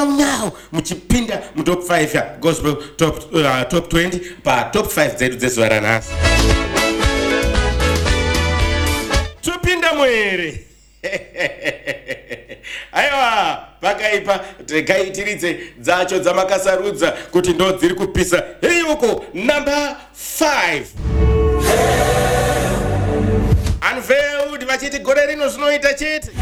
now muchipinda mu top 5 ya gospel top 20 pa top 5 dzedu dzezuva ranhasi. Tupinda mwere. Aiwa pakaipa tekaitiridze dzacho dzamakasarudza kuti ndo dziri kupisa. Hey uko number 5. Unveiled vachiti gore rino zvinoita chete.